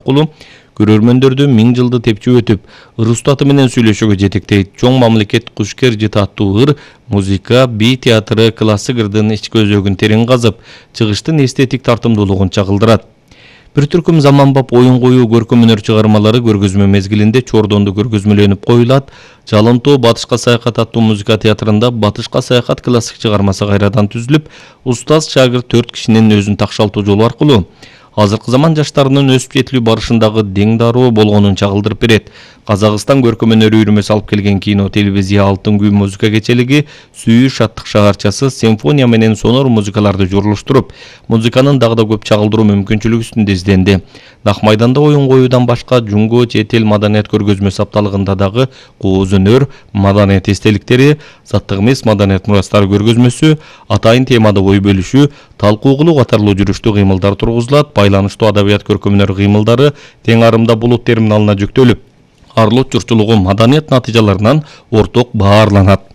көрөрмөндөрдү 1000 жылды тепчип өтүп, ыр устаты менен сүйлөшүүгө жетектейт. Чоң мамлекет кушкер жытаттуу ыр, музыка, би театры, классик ырдын ички өзөгүн терең казып, чыгыштын эстетик тартымдуулугун чагылдырат. Бир түркүм заманбап оюн коюу көркөм өнөр чыгармалары көргөзмө мезгилинде Чордондо көргөзмөлөнүп коюлат. Жалынтоо Батышка саякат аттуу музыка театрында Батышка саякат классик чыгармасы кайрадан түзүлүп, устаз шагырт 4 кишинин өзүн такшалтуу жолу аркылуу азыркы заман жаштарынын өсүп жетилүү барышындагы дең дароо болгонун чагылдырып берет. Казакстан көркөм өнөрү үйрмөсү алып келген кино, телевизия, Алтын күй музыка кечелиги, Сүйүү шаттык шаарчасы симфония менен сонор музыкаларды журлуштуруп, музыканын дагы да көп чагылдыруу мүмкүнчүлүгү үстүндө изденди. Нак майданда оюн коюудан башка Жунго чет эл маданият көргөзмөсү апталыгында дагы кооз өнөр, маданият эстеликтери, заттык эмес маданият мурастары көргөзмөсү, атайын темада ой бөлүшүү, талкуу кылуу катарлуу жүрүштүү кыймылдар тургузулат. Байланыштуу адабият көркөм өнөр кыймылдары Тең арымда булут терминалына жүктөлүп, Арлот журтчулугу маданият натыйжаларынан орток баарланат.